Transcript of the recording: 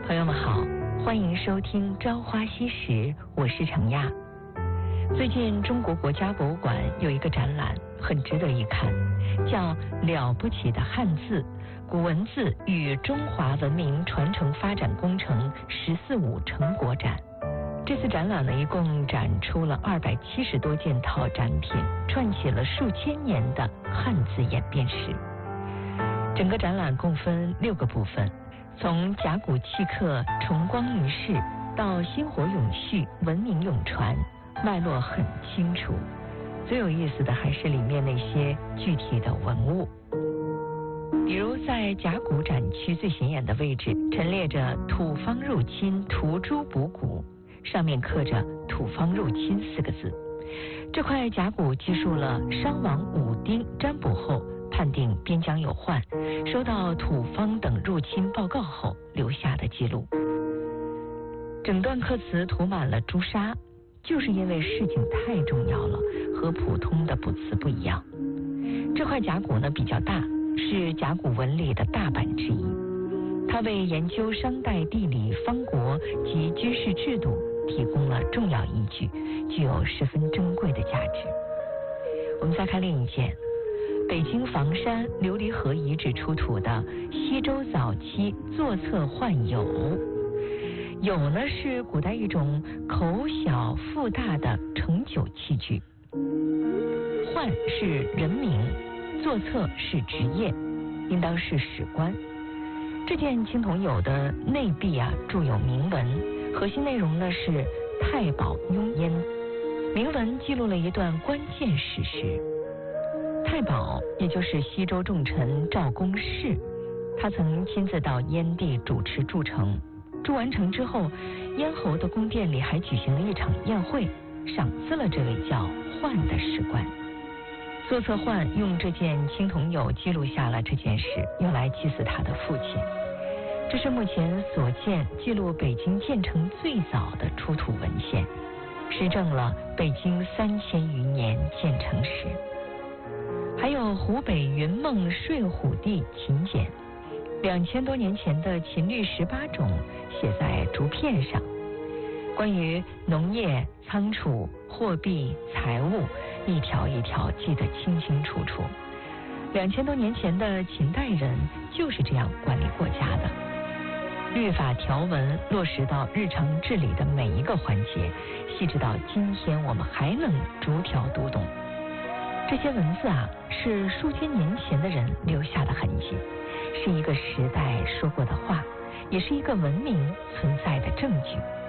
朋友们好，欢迎收听《朝花夕拾》，我是程亚。最近中国国家博物馆有一个展览很值得一看，叫《了不起的汉字：古文字与中华文明传承发展工程“14·5”成果展。这次展览呢，一共展出了270多件套展品，串起了数千年的汉字演变史。整个展览共分6个部分，从甲骨契刻崇光于世到薪火永续、文明永传，脉络很清楚。最有意思的还是里面那些具体的文物，比如在甲骨展区最显眼的位置陈列着土方入侵涂朱补骨，上面刻着土方入侵4个字。这块甲骨记述了商王武丁占卜后判定边疆有患，收到土方等入侵报告后留下的记录。整段刻词涂满了朱砂，就是因为事情太重要了，和普通的卜辞不一样。这块甲骨呢比较大，是甲骨文里的大版之一，它为研究商代地理、方国及军事制度提供了重要依据，具有十分珍贵的价值。我们再看另一件，北京房山琉璃河遗址出土的西周早期座侧浣俑。俑呢是古代一种口小腹大的盛酒器具，浣是人名，座侧是职业，应当是史官。这件青铜俑的内壁铸有铭文，核心内容呢是太保雍焉。铭文记录了一段关键史实。太保也就是西周重臣赵公奭，他曾亲自到燕地主持筑城，筑完城之后，燕侯的宫殿里还举行了一场宴会，赏赐了这位叫浣的史官。座侧浣用这件青铜俑记录下了这件事，用来祭祀他的父亲。这是目前所见记录北京建成最早的出土文献，实证了北京3000余年建成史。还有湖北云梦睡虎地秦简，2000多年前的秦律18种写在竹片上，关于农业、仓储、货币、财务，一条一条记得清清楚楚。2000多年前的秦代人就是这样管理国家的，律法条文落实到日常治理的每一个环节，细致到今天我们还能逐条读懂。这些文字是数千年前的人留下的痕迹，是一个时代说过的话，也是一个文明存在的证据。